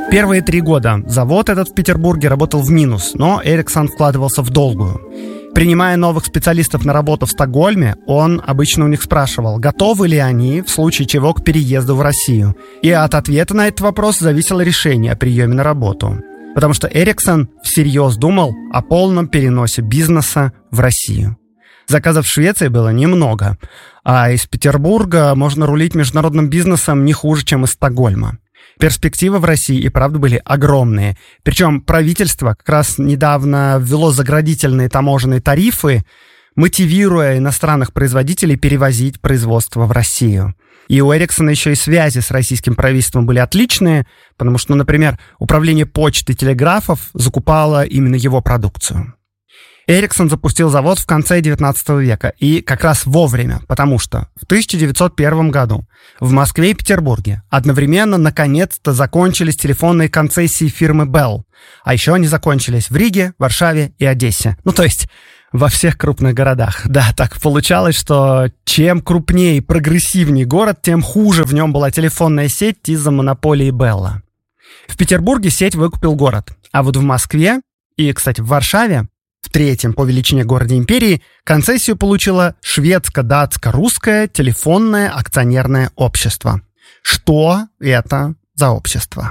Первые 3 года завод этот в Петербурге работал в минус, но Эриксон вкладывался в долгую. Принимая новых специалистов на работу в Стокгольме, он обычно у них спрашивал, готовы ли они в случае чего к переезду в Россию. И от ответа на этот вопрос зависело решение о приеме на работу. Потому что Эриксон всерьез думал о полном переносе бизнеса в Россию. Заказов в Швеции было немного, а из Петербурга можно рулить международным бизнесом не хуже, чем из Стокгольма. Перспективы в России и правда были огромные. Причем правительство как раз недавно ввело заградительные таможенные тарифы, мотивируя иностранных производителей перевозить производство в Россию. И у Эриксона еще и связи с российским правительством были отличные, потому что, например, управление почты и телеграфов закупало именно его продукцию. Эриксон запустил завод в конце XIX века, и как раз вовремя, потому что в 1901 году в Москве и Петербурге одновременно наконец-то закончились телефонные концессии фирмы Bell, а еще они закончились в Риге, Варшаве и Одессе. То есть во всех крупных городах. Да, так получалось, что чем крупнее и прогрессивнее город, тем хуже в нем была телефонная сеть из-за монополии Белла. В Петербурге сеть выкупил город, а вот в Москве и, кстати, в Варшаве, в 3-м по величине городе империи, концессию получило шведско-датско-русское телефонное акционерное общество. Что это за общество?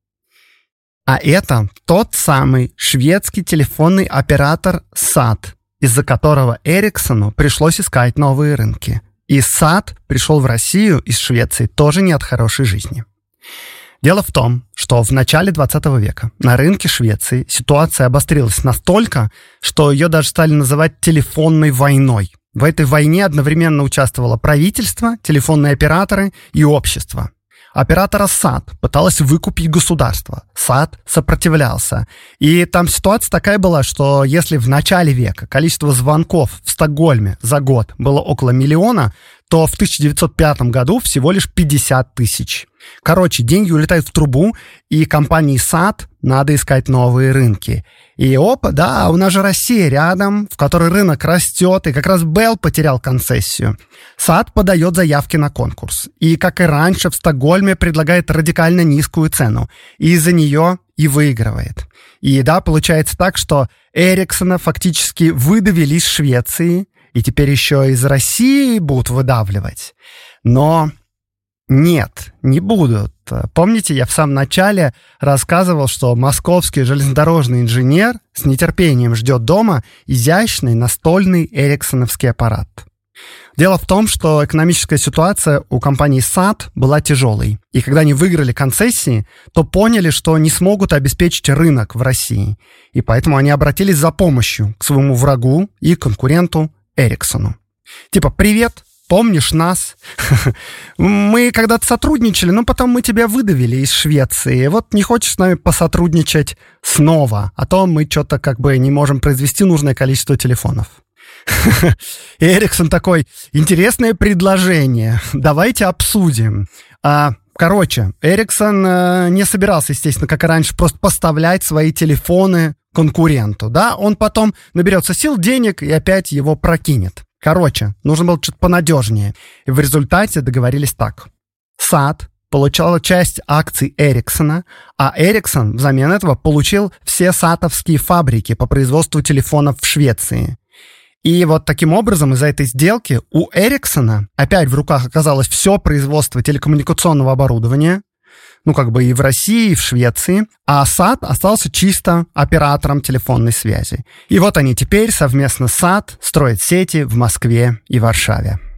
А это тот самый шведский телефонный оператор САТ, из-за которого Эриксону пришлось искать новые рынки. И САТ пришел в Россию из Швеции тоже не от хорошей жизни. Дело в том, что в начале 20 века на рынке Швеции ситуация обострилась настолько, что ее даже стали называть телефонной войной. В этой войне одновременно участвовало правительство, телефонные операторы и общество. Оператора САТ пыталось выкупить государство. САТ сопротивлялся. И там ситуация такая была, что если в начале века количество звонков в Стокгольме за год было около 1 миллиона, то в 1905 году всего лишь 50 тысяч. Короче, деньги улетают в трубу, и компании САТ надо искать новые рынки. И опа, да, у нас же Россия рядом, в которой рынок растет, и как раз Белл потерял концессию. САТ подает заявки на конкурс. И, как и раньше, в Стокгольме предлагает радикально низкую цену. И из-за нее и выигрывает. И да, получается так, что Эриксона фактически выдавили из Швеции, и теперь еще из России будут выдавливать. Но нет, не будут. Помните, я в самом начале рассказывал, что московский железнодорожный инженер с нетерпением ждет дома изящный настольный эриксоновский аппарат. Дело в том, что экономическая ситуация у компании САТ была тяжелой. И когда они выиграли концессии, то поняли, что не смогут обеспечить рынок в России. И поэтому они обратились за помощью к своему врагу и конкуренту Эриксону. Типа, привет, помнишь нас? Мы когда-то сотрудничали, но потом мы тебя выдавили из Швеции. Вот не хочешь с нами посотрудничать снова? А то мы что-то как бы не можем произвести нужное количество телефонов. И Эриксон такой, интересное предложение, давайте обсудим. Короче, Эриксон не собирался, естественно, как и раньше, просто поставлять свои телефоны конкуренту, да? Он потом наберется сил, денег и опять его прокинет. Короче, нужно было что-то понадежнее. И в результате договорились так. САТ получала часть акций Эриксона, а Эриксон взамен этого получил все сатовские фабрики по производству телефонов в Швеции. И вот таким образом из-за этой сделки у Эриксона опять в руках оказалось все производство телекоммуникационного оборудования, как бы и в России, и в Швеции, а САТ остался чисто оператором телефонной связи. И вот они теперь совместно с САТ строят сети в Москве и Варшаве.